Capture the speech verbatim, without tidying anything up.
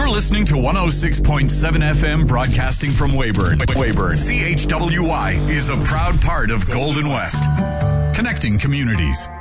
listening to one oh six point seven F M broadcasting from Weyburn. Weyburn. C H W Y is a proud part of Golden West. Connecting communities.